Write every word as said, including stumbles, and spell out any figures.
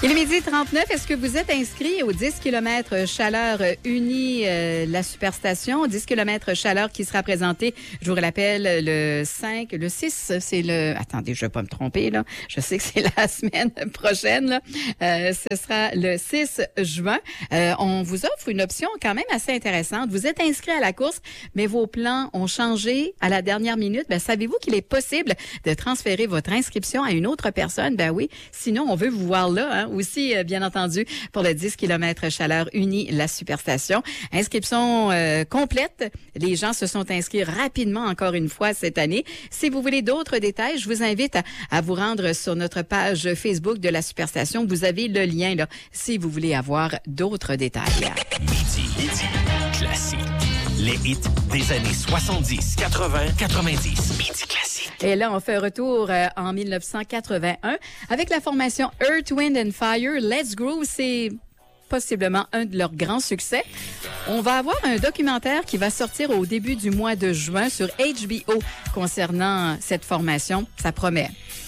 Il est midi trente-neuf. Est-ce que vous êtes inscrit au dix kilomètres chaleur unie, euh, la Superstation? dix kilomètres chaleur qui sera présenté, je vous rappelle, le cinq, le six, c'est le... Attendez, je ne vais pas me tromper, là. Je sais que c'est la semaine prochaine, là. Euh, ce sera le six juin. Euh, on vous offre une option quand même assez intéressante. Vous êtes inscrit à la course, mais vos plans ont changé à la dernière minute. Ben, savez-vous qu'il est possible de transférer votre inscription à une autre personne? Ben oui. Sinon, on veut vous voir là, hein. Aussi, bien entendu, pour le dix kilomètres chaleur unie, la Superstation. Inscription euh, complète. Les gens se sont inscrits rapidement encore une fois cette année. Si vous voulez d'autres détails, je vous invite à, à vous rendre sur notre page Facebook de la Superstation. Vous avez le lien là si vous voulez avoir d'autres détails. Midi, midi, classique. Les hits des années soixante-dix, quatre-vingts, quatre-vingt-dix. Midi classique. Et là, on fait un retour euh, en dix-neuf cent quatre-vingt-un avec la formation Earth, Wind and Fire. Let's Groove, c'est possiblement un de leurs grands succès. On va avoir un documentaire qui va sortir au début du mois de juin sur H B O concernant cette formation. Ça promet.